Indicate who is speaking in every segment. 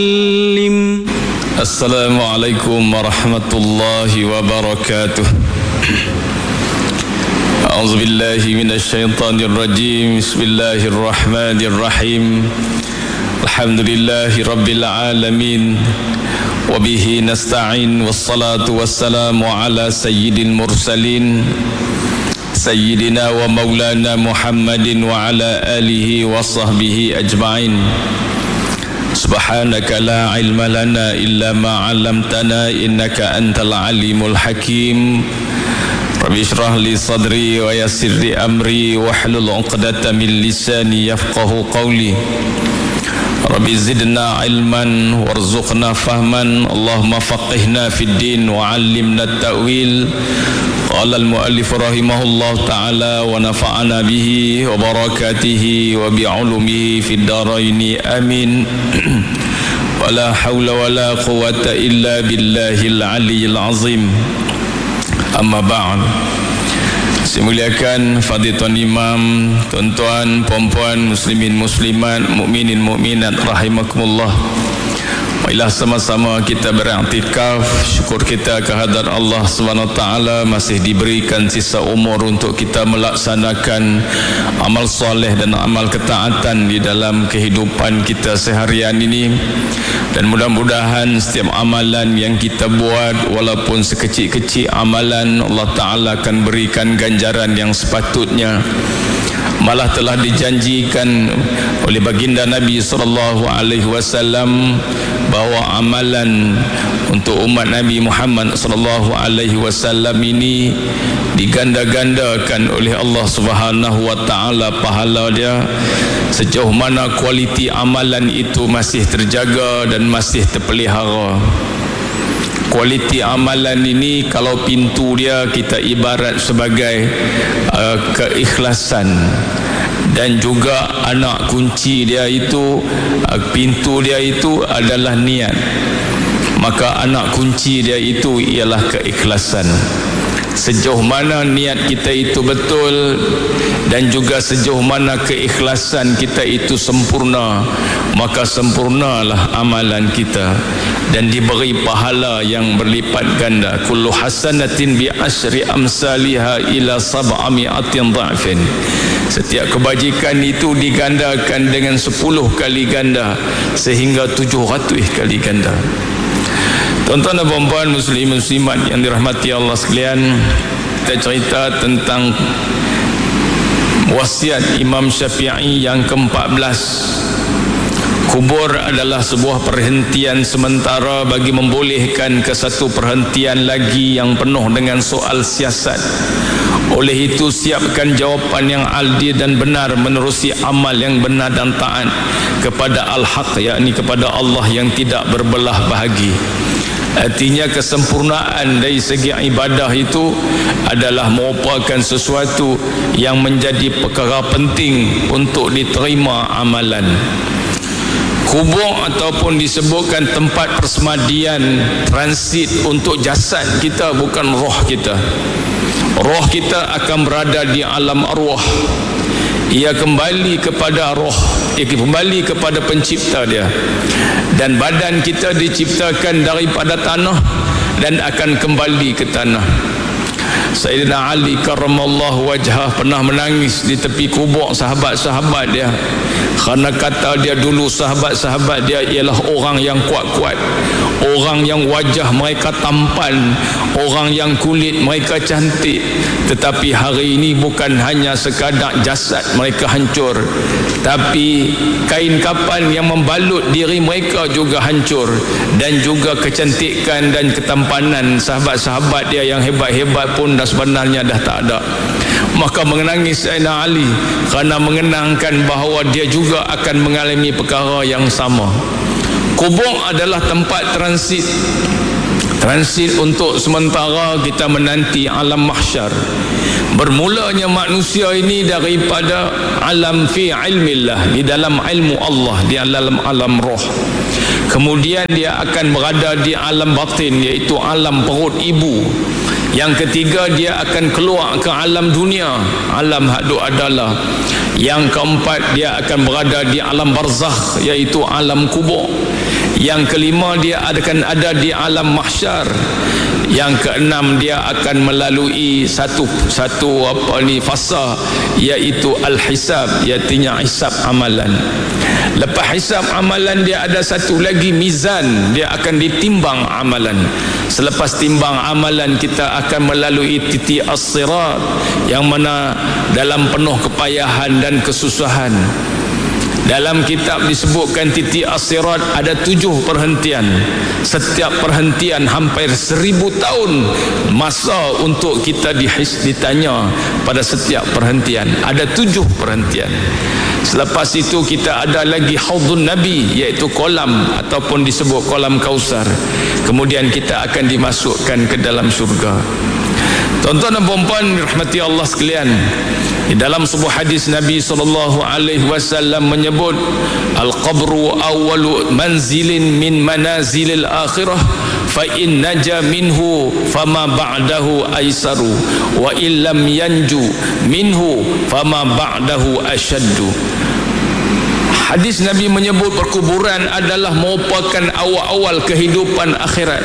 Speaker 1: Assalamualaikum warahmatullahi wabarakatuh. A'udzubillahi minasyaitonirrajim. Bismillahirrahmanirrahim. Alhamdulillahi rabbil alamin. Wabihi nasta'in. Wassalatu wassalamu ala sayyidil mursalin Sayyidina wa maulana Muhammadin wa ala alihi wa sahbihi ajma'in. Subhanaka la ilma lana illa ma 'allamtana innaka antal alimul hakim. Rabbi shrah li sadri wa yassir li amri wahlul 'uqdatam min lisani yafqahu qawli. Rabbi zidna ilman warzuqna fahman. Allahumma faqihna fid din wa 'allimna at-ta'wil. Qala al-muallif rahimahullah ta'ala wa nafa'ana bihi wa barakatihi wa bi'ulumihi fid daraini amin. Wa la hawla wa la quwwata illa billahil aliyyil azim. Amma ba'd. Saya muliakan fadilatul imam, tuan-tuan, puan-puan, muslimin muslimat, mukminin mukminat rahimakumullah. Marilah sama-sama kita beriktikaf. Syukur kita kehadrat Allah SWT masih diberikan sisa umur untuk kita melaksanakan amal soleh dan amal ketaatan di dalam kehidupan kita seharian ini. Dan mudah-mudahan setiap amalan yang kita buat, walaupun sekecil-kecil amalan, Allah Ta'ala akan berikan ganjaran yang sepatutnya. Malah telah dijanjikan oleh baginda Nabi SAW bahawa amalan untuk umat Nabi Muhammad SAW ini diganda-gandakan oleh Allah Subhanahu wa taala pahala dia. Sejauh mana kualiti amalan itu masih terjaga dan masih terpelihara. Kualiti amalan ini, kalau pintu dia kita ibarat sebagai keikhlasan, dan juga anak kunci dia itu, pintu dia itu adalah niat. Maka anak kunci dia itu ialah keikhlasan. Sejauh mana niat kita itu betul dan juga sejauh mana keikhlasan kita itu sempurna, maka sempurnalah amalan kita dan diberi pahala yang berlipat ganda. Kullu hasanatin bi asyri amsalha ila sab'ami'atin dha'fin. Setiap kebajikan itu digandakan dengan 10 kali ganda sehingga 700 kali ganda. Tuan-tuan dan puan-puan, muslim muslimat yang dirahmati Allah sekalian, kita cerita tentang wasiat Imam Syafi'i yang ke-14. Kubur adalah sebuah perhentian sementara bagi membolehkan ke satu perhentian lagi yang penuh dengan soal siasat. Oleh itu, siapkan jawapan yang adil dan benar menerusi amal yang benar dan taat kepada Al-Haq, yakni kepada Allah yang tidak berbelah bahagi. Artinya kesempurnaan dari segi ibadah itu adalah merupakan sesuatu yang menjadi perkara penting untuk diterima amalan. Kubur ataupun disebutkan tempat persemadian transit untuk jasad kita, bukan roh kita. Roh kita akan berada di alam arwah. Ia kembali kepada roh, ia kembali kepada pencipta dia. Dan badan kita diciptakan daripada tanah dan akan kembali ke tanah. Sayyidina Ali karramallahu wajhah pernah menangis di tepi kubur sahabat-sahabat dia, kerana kata dia dulu sahabat-sahabat dia ialah orang yang kuat-kuat, orang yang wajah mereka tampan, orang yang kulit mereka cantik. Tetapi hari ini bukan hanya sekadar jasad mereka hancur, tapi kain kapan yang membalut diri mereka juga hancur, dan juga kecantikan dan ketampanan sahabat-sahabat dia yang hebat-hebat pun dah sebenarnya dah tak ada. Maka menangis Sayyidina Ali kerana mengenangkan bahawa dia juga akan mengalami perkara yang sama. Kubur adalah tempat transit untuk sementara kita menanti alam mahsyar. Bermulanya manusia ini daripada alam fi ilmillah, di dalam ilmu Allah, di dalam alam roh. Kemudian dia akan berada di alam batin, iaitu alam perut ibu. Yang ketiga, dia akan keluar ke alam dunia, alam haduk adalah. Yang keempat, dia akan berada di alam barzakh, iaitu alam kubur. Yang kelima, dia akan ada di alam mahsyar. Yang keenam, dia akan melalui satu fasa, iaitu al-hisab, iaitu hisab amalan. Lepas hisab amalan, dia ada satu lagi mizan, dia akan ditimbang amalan. Selepas timbang amalan, kita akan melalui titik as-sirat, yang mana dalam penuh kepayahan dan kesusahan. Dalam kitab disebutkan titik as-sirat ada 7 perhentian. Setiap perhentian hampir 1000 tahun masa untuk kita ditanya pada setiap perhentian. Ada 7 perhentian. Selepas itu kita ada lagi haudun Nabi, iaitu kolam ataupun disebut kolam Kausar. Kemudian kita akan dimasukkan ke dalam syurga. Tuan-tuan dan puan-puan rahmati Allah sekalian, di dalam sebuah hadis Nabi SAW menyebut al-qabru awwalu manzilin min manazilil akhirah, fa in naja minhu fama ba'dahu aisaru, wa illam yanju minhu fama ba'dahu asyaddu. Hadis Nabi menyebut perkuburan adalah merupakan awal-awal kehidupan akhirat.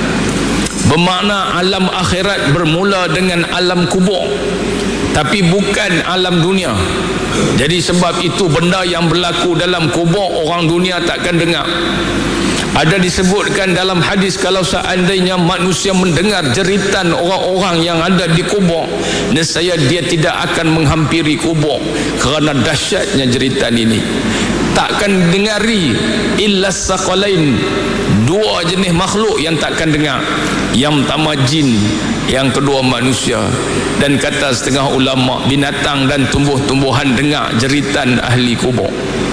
Speaker 1: Bermakna alam akhirat bermula dengan alam kubur, tapi bukan alam dunia. Jadi sebab itu benda yang berlaku dalam kubur orang dunia takkan dengar. Ada disebutkan dalam hadis, kalau seandainya manusia mendengar jeritan orang-orang yang ada di kubur, nescaya dia tidak akan menghampiri kubur kerana dahsyatnya jeritan ini. Takkan dengari illa saqalain, 2 jenis makhluk yang takkan dengar. Yang pertama jin, yang kedua manusia. Dan kata setengah ulama, binatang dan tumbuh-tumbuhan dengar jeritan ahli kubur.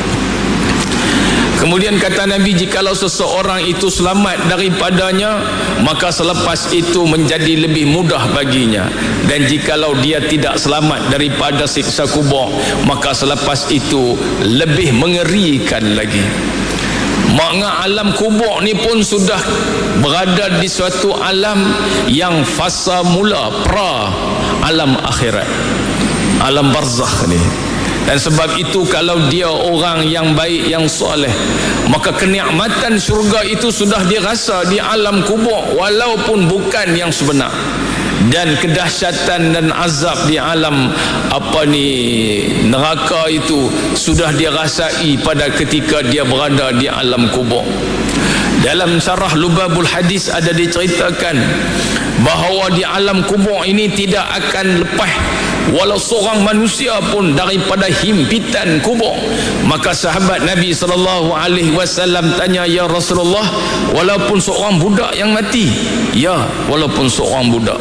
Speaker 1: Kemudian kata Nabi, jikalau seseorang itu selamat daripadanya, maka selepas itu menjadi lebih mudah baginya. Dan jikalau dia tidak selamat daripada siksa kubur, maka selepas itu lebih mengerikan lagi. Makna alam kubur ni pun sudah berada di suatu alam yang fasa mula pra alam akhirat, alam barzakh ni. Dan sebab itu kalau dia orang yang baik, yang soleh, maka kenikmatan syurga itu sudah dirasa di alam kubur walaupun bukan yang sebenar. Dan kedahsyatan dan azab di alam neraka itu sudah dirasai pada ketika dia berada di alam kubur. Dalam syarah Lubabul Hadis ada diceritakan bahawa di alam kubur ini tidak akan lepas walau seorang manusia pun daripada himpitan kubur. Maka sahabat Nabi SAW tanya, ya Rasulullah, walaupun seorang budak yang mati? Ya, walaupun seorang budak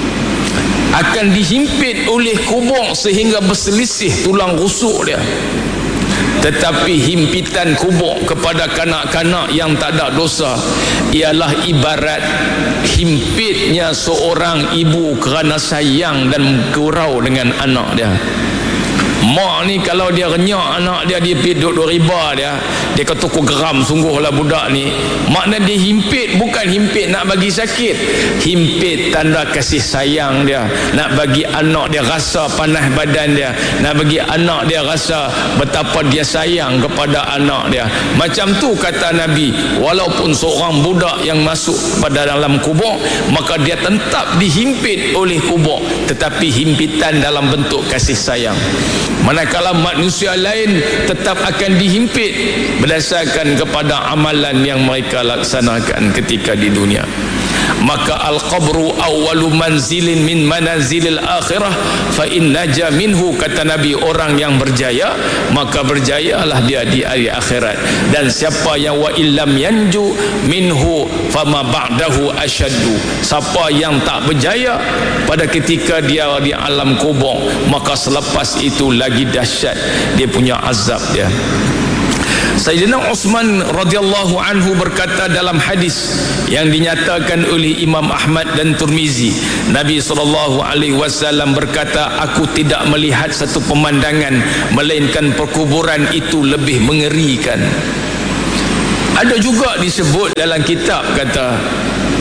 Speaker 1: akan dihimpit oleh kubur sehingga berselisih tulang rusuk dia. Tetapi himpitan kubur kepada kanak-kanak yang tak ada dosa ialah ibarat himpitnya seorang ibu kerana sayang dan gurau dengan anak dia. Mak ni kalau dia renyak anak dia, dia pergi duduk riba dia kata aku geram sungguhlah budak ni. Makna dia himpit, bukan himpit nak bagi sakit, himpit tanda kasih sayang dia, nak bagi anak dia rasa panas badan dia, nak bagi anak dia rasa betapa dia sayang kepada anak dia. Macam tu kata Nabi, walaupun seorang budak yang masuk pada dalam kubur, maka dia tetap dihimpit oleh kubur, tetapi himpitan dalam bentuk kasih sayang. Manakala manusia lain tetap akan dihimpit berdasarkan kepada amalan yang mereka laksanakan ketika di dunia. Maka al-qabru awwalu manzilin min manazilil akhirah, fa in naja minhu, kata Nabi, orang yang berjaya maka berjayalah dia di hari akhirat. Dan siapa yang wa illam yanju minhu fama ba'dahu asyaddu, siapa yang tak berjaya pada ketika dia di alam kubur, maka selepas itu lagi dahsyat dia punya azab dia. Sayyidina Uthman radhiyallahu anhu berkata dalam hadis yang dinyatakan oleh Imam Ahmad dan Tirmizi, Nabi SAW berkata, aku tidak melihat satu pemandangan melainkan perkuburan itu lebih mengerikan. Ada juga disebut dalam kitab, kata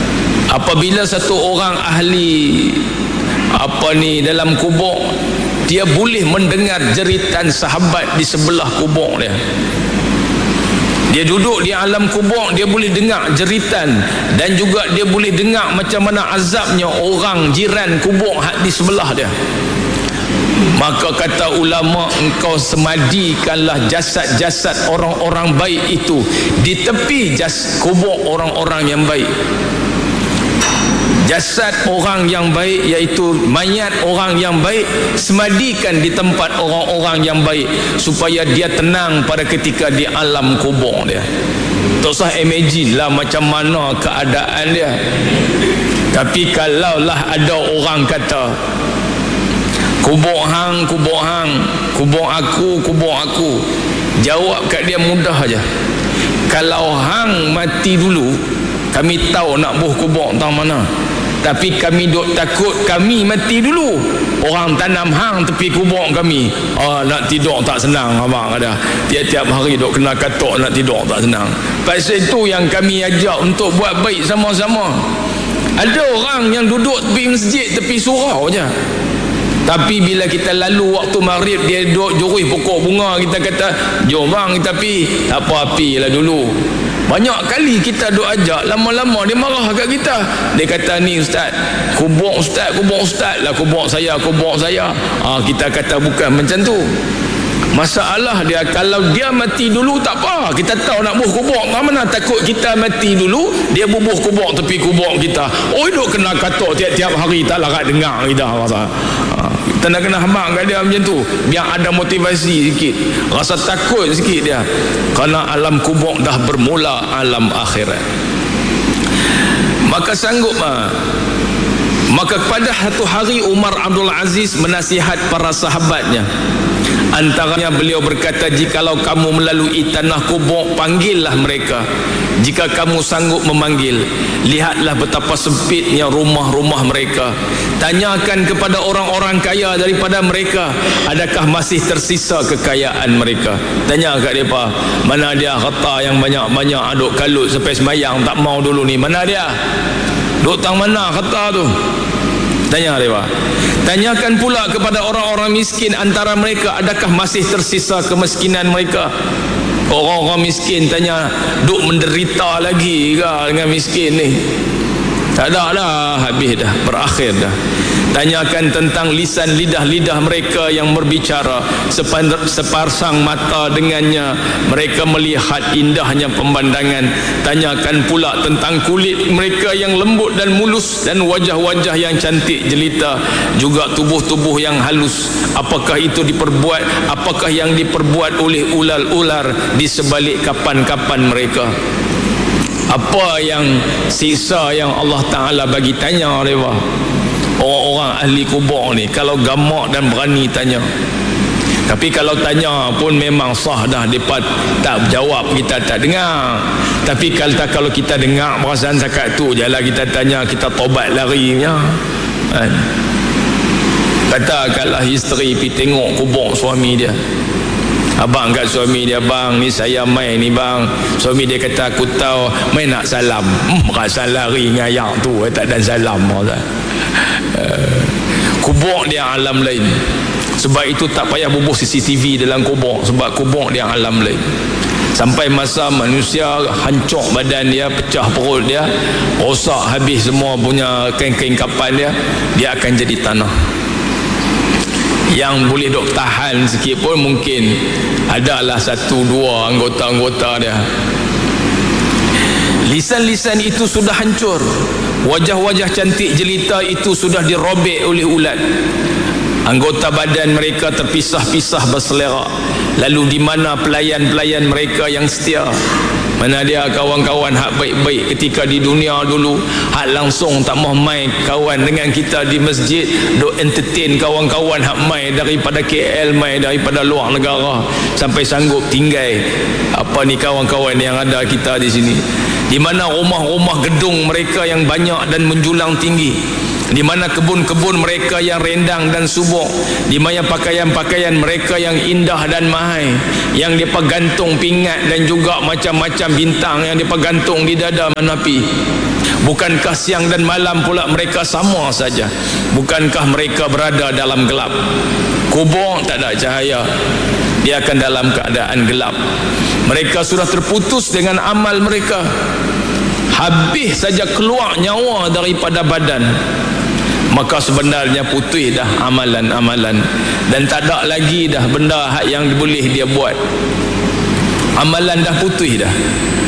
Speaker 1: apabila satu orang ahli dalam kubur, dia boleh mendengar jeritan sahabat di sebelah kubur dia. Dia duduk di alam kubur, dia boleh dengar jeritan, dan juga dia boleh dengar macam mana azabnya orang jiran kubur di sebelah dia. Maka kata ulama, engkau semadikanlah jasad-jasad orang-orang baik itu di tepi kubur orang-orang yang baik. Jasad orang yang baik, iaitu mayat orang yang baik, semadikan di tempat orang-orang yang baik, supaya dia tenang pada ketika di alam kubur dia. Tak usah imagine lah macam mana keadaan dia. Tapi kalaulah ada orang kata, kubur hang, kubur aku, jawab kat dia mudah aja. Kalau hang mati dulu, kami tahu nak buh kubur tahu mana. Tapi kami duk takut kami mati dulu, orang tanam hang tepi kubur kami. Nak tidur tak senang abang ada. Tiap-tiap hari duk kena katuk, nak tidur tak senang. Pasal itu yang kami ajak untuk buat baik sama-sama. Ada orang yang duduk tepi masjid, tepi surau je. Tapi bila kita lalu waktu maghrib, dia duduk jurih pokok bunga, kita kata, jom bang kita pergi. Tak apa, api lah dulu. Banyak kali kita duk ajak, lama-lama dia marah kat kita. Dia kata, ni ustaz, kubur ustaz lah, kubur saya. Kita kata bukan macam tu. Masalah dia, kalau dia mati dulu tak apa, kita tahu nak buh kubur tak mana. Takut kita mati dulu, dia bubuh kubur tepi kubur kita. Duk kena katuk tiap-tiap hari, tak larat dengar kita rasa. Kita nak kena habaq kat dia macam tu, biar ada motivasi sikit, rasa takut sikit dia. Kerana alam kubur dah bermula alam akhirat. Maka sanggup maka pada satu hari Umar Abdul Aziz menasihat para sahabatnya. Antaranya beliau berkata, jikalau kamu melalui tanah kubur, panggillah mereka. Jika kamu sanggup memanggil, lihatlah betapa sempitnya rumah-rumah mereka. Tanyakan kepada orang-orang kaya daripada mereka, adakah masih tersisa kekayaan mereka. Tanya kat mereka, mana dia harta yang banyak-banyak aduk kalut sampai semayang tak mau dulu ni, mana dia? Duk tang mana harta tu? Tanya mereka. Tanyakan pula kepada orang-orang miskin antara mereka, adakah masih tersisa kemiskinan mereka. Orang-orang miskin tanya, duk menderita lagi ke dengan miskin ni? Tak ada dah, habis dah, berakhir dah. Tanyakan tentang lisan lidah-lidah mereka yang berbicara, separsang mata dengannya mereka melihat indahnya pemandangan. Tanyakan pula tentang kulit mereka yang lembut dan mulus, dan wajah-wajah yang cantik jelita, juga tubuh-tubuh yang halus. Apakah itu diperbuat, apakah yang diperbuat oleh ular-ular di sebalik kapan-kapan mereka? Apa yang sisa yang Allah Ta'ala bagi tanya mereka? Orang-orang ahli kubur ni kalau gamak dan berani tanya. Tapi kalau tanya pun memang sah dah, mereka tak jawab, kita tak dengar. Tapi kalau kita dengar perasaan zakat tu je lah, kita tanya, kita tobat larinya. Katakanlah isteri pergi tengok kubur suami dia. Abang kat suami dia, bang ni saya mai ni bang. Suami dia kata, aku tahu mai nak salam. Rasa lari ngayak tu, tak dan salam. Kubur dia alam lain. Sebab itu tak payah bubuh CCTV dalam kubur, sebab kubur dia alam lain. Sampai masa manusia hancur badan dia, pecah perut dia, rosak habis semua punya kain-kain kapan dia, dia akan jadi tanah. Yang boleh dok tahan sikit pun mungkin adalah 1-2 anggota-anggota dia. Lisan-lisan itu sudah hancur, wajah-wajah cantik jelita itu sudah dirobek oleh ulat. Anggota badan mereka terpisah-pisah berselera. Lalu di mana pelayan-pelayan mereka yang setia? Mana dia kawan-kawan hak baik-baik ketika di dunia dulu, hak langsung tak mau main kawan dengan kita di masjid, duk entertain kawan-kawan hak main daripada KL, main daripada luar negara, sampai sanggup tinggal kawan-kawan yang ada kita di sini. di mana rumah-rumah gedung mereka yang banyak dan menjulang tinggi, di mana kebun-kebun mereka yang rendang dan subur, di mana pakaian-pakaian mereka yang indah dan mahal, yang mereka gantung pingat dan juga macam-macam bintang yang mereka gantung di dada menapi. Bukankah siang dan malam pula mereka sama saja? Bukankah mereka berada dalam gelap? Kubur tak ada cahaya, dia akan dalam keadaan gelap. Mereka sudah terputus dengan amal mereka, habis saja keluar nyawa daripada badan, maka sebenarnya putih dah amalan-amalan, dan tak ada lagi dah benda yang boleh dia buat. Amalan dah putih dah.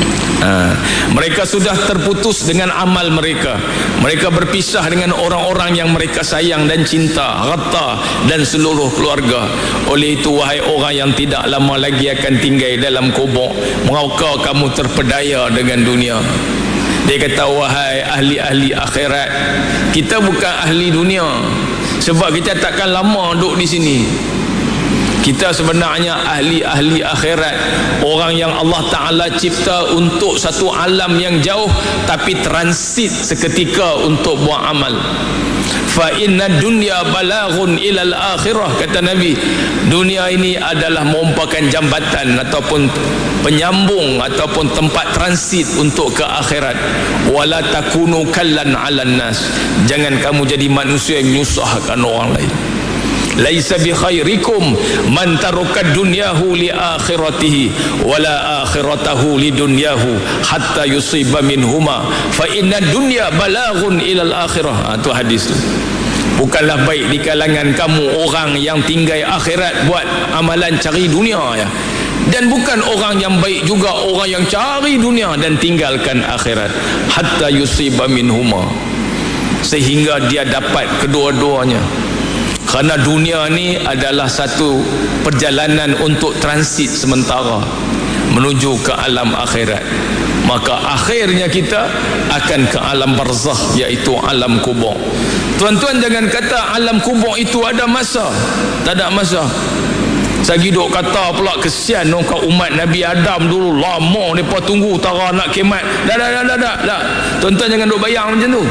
Speaker 1: Mereka sudah terputus dengan amal mereka. Mereka berpisah dengan orang-orang yang mereka sayang dan cinta, harta dan seluruh keluarga. Oleh itu, wahai orang yang tidak lama lagi akan tinggal dalam kubur, maukah kamu terpedaya dengan dunia? Dia kata, wahai ahli-ahli akhirat, kita bukan ahli dunia, sebab kita takkan lama duduk di sini. Kita sebenarnya ahli-ahli akhirat, orang yang Allah Ta'ala cipta untuk satu alam yang jauh, tapi transit seketika untuk buat amal. Fa inna dunya balaghun ilal akhirah, kata Nabi. Dunia ini adalah merupakan jambatan ataupun penyambung ataupun tempat transit untuk ke akhirat. Wala takunu kallan 'alan nas, jangan kamu jadi manusia yang menyusahkan orang lain. Laisa bi khairikum man taraka dunyahu li akhiratihi wala akhiratahu li dunyahu hatta yusiba minhuma fa inna dunya balaghun ilal akhirah. Itu hadis tu. Bukanlah baik di kalangan kamu orang yang tinggal akhirat buat amalan cari dunia ya, dan bukan orang yang baik juga orang yang cari dunia dan tinggalkan akhirat, hatta yusiba minhuma, sehingga dia dapat kedua-duanya. Kerana dunia ni adalah satu perjalanan untuk transit sementara menuju ke alam akhirat. Maka akhirnya kita akan ke alam barzakh, iaitu alam kubur. Tuan-tuan jangan kata alam kubur itu ada masa. Tak ada masa. Saya duk kata pula kesian ke umat Nabi Adam dulu, lama mereka tunggu tara nak kiamat. Dah. Tuan-tuan jangan duk bayang macam tu.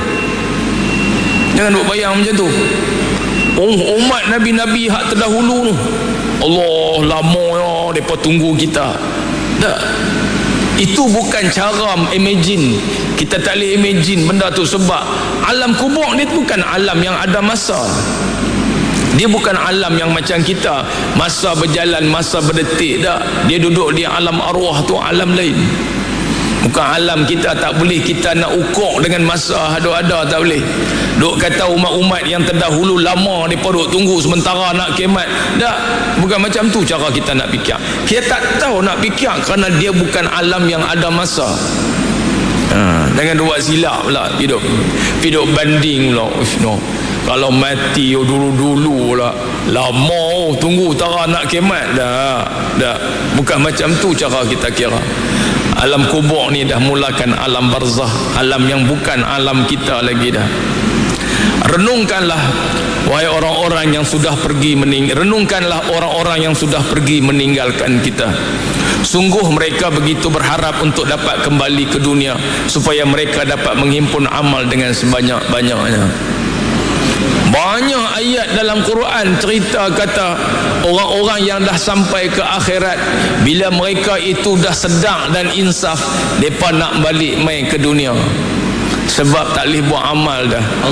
Speaker 1: Jangan duk bayang macam tu. Umat Nabi-Nabi hak terdahulu tu, Allah lama ya mereka tunggu kita. Tak, itu bukan cara imagine. Kita tak boleh imagine benda tu, sebab alam kubur ni bukan alam yang ada masa. Dia bukan alam yang macam kita, masa berjalan, masa berdetik. Tak, dia duduk di alam arwah tu, alam lain. Bukan alam kita, tak boleh kita nak ukur dengan masa ada tak boleh. Duk kata umat-umat yang terdahulu lama mereka duk tunggu sementara nak kiamat. Tak, bukan macam tu cara kita nak fikir. Kita tak tahu nak fikir kerana dia bukan alam yang ada masa. Jangan buat silap pula hidup banding pula. No. Kalau mati dulu-dulu lah, lama tunggu tara nak kiamat. Dah. Bukan macam tu cara kita kira. Alam kubur ni dah mulakan alam barzakh, alam yang bukan alam kita lagi dah. Renungkanlah wahai orang-orang yang sudah pergi renungkanlah orang-orang yang sudah pergi meninggalkan kita. Sungguh mereka begitu berharap untuk dapat kembali ke dunia supaya mereka dapat menghimpun amal dengan sebanyak-banyaknya. Banyak ayat dalam Quran cerita kata orang-orang yang dah sampai ke akhirat, bila mereka itu dah sedar dan insaf, mereka nak balik main ke dunia sebab tak boleh buat amal dah.